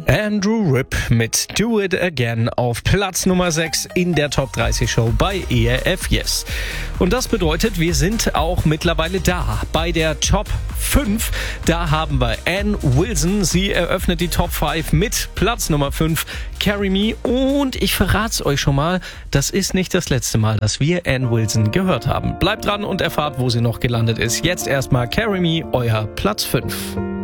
Andrew Ripp mit Do It Again auf Platz Nummer 6 in der Top 30 Show bei ERF Yes. Und das bedeutet, wir sind auch mittlerweile da bei der Top 5. Da haben wir Ann Wilson. Sie eröffnet die Top 5 mit Platz Nummer 5, Carry Me. Und ich verrate es euch schon mal, das ist nicht das letzte Mal, dass wir Ann Wilson gehört haben. Bleibt dran und erfahrt, wo sie noch gelandet ist. Jetzt erstmal Carry Me, euer Platz 5.